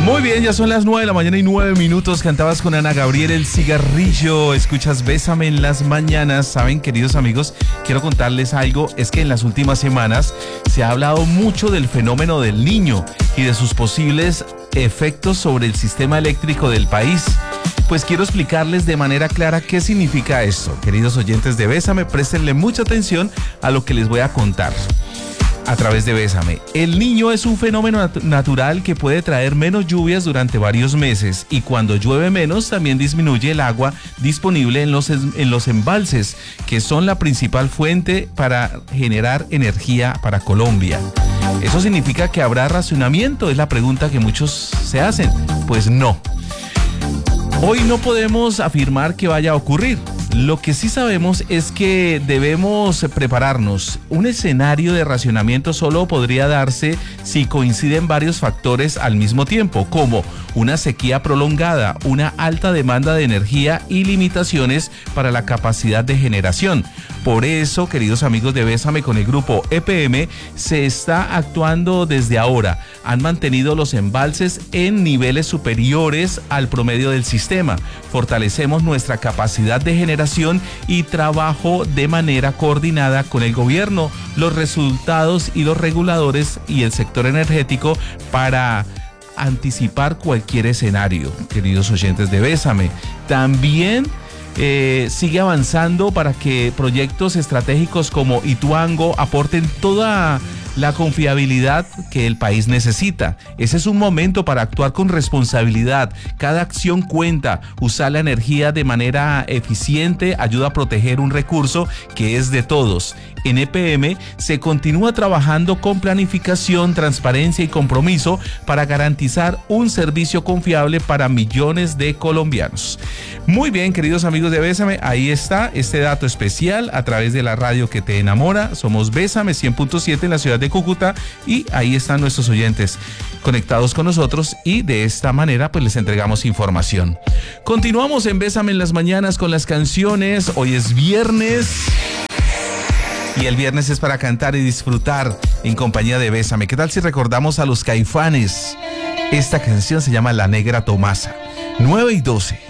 Muy bien, ya son las 9 de la mañana y 9 minutos. Cantabas con Ana Gabriel, El Cigarrillo. Escuchas Bésame en las mañanas. Saben, queridos amigos, quiero contarles algo. Es que en las últimas semanas se ha hablado mucho del fenómeno del Niño y de sus posibles efectos sobre el sistema eléctrico del país. Pues quiero explicarles de manera clara qué significa esto. Queridos oyentes de Bésame, préstenle mucha atención a lo que les voy a contar a través de Bésame. El Niño es un fenómeno natural que puede traer menos lluvias durante varios meses, y cuando llueve menos también disminuye el agua disponible en los embalses, que son la principal fuente para generar energía para Colombia. ¿Eso significa que habrá racionamiento? Es la pregunta que muchos se hacen. Pues no. Hoy no podemos afirmar que vaya a ocurrir. Lo que sí sabemos es que debemos prepararnos. Un escenario de racionamiento solo podría darse si coinciden varios factores al mismo tiempo, como una sequía prolongada, una alta demanda de energía y limitaciones para la capacidad de generación. Por eso, queridos amigos de Bésame, con el grupo EPM se está actuando desde ahora. Han mantenido los embalses en niveles superiores al promedio del sistema. Fortalecemos nuestra capacidad de generación y trabajo de manera coordinada con el gobierno, los resultados y los reguladores y el sector energético para anticipar cualquier escenario, queridos oyentes de Bésame. También sigue avanzando para que proyectos estratégicos como Ituango aporten toda la confiabilidad que el país necesita. Ese es un momento para actuar con responsabilidad. Cada acción cuenta. Usar la energía de manera eficiente ayuda a proteger un recurso que es de todos. En EPM se continúa trabajando con planificación, transparencia y compromiso para garantizar un servicio confiable para millones de colombianos. Muy bien, queridos amigos de Bésame, ahí está este dato especial a través de la radio que te enamora. Somos Bésame 100.7 en la ciudad de Cúcuta, y ahí están nuestros oyentes conectados con nosotros, y de esta manera pues les entregamos información. Continuamos en Bésame en las mañanas con las canciones. Hoy es viernes, y el viernes es para cantar y disfrutar en compañía de Bésame. ¿Qué tal si recordamos a los Caifanes? Esta canción se llama La Negra Tomasa. 9:12.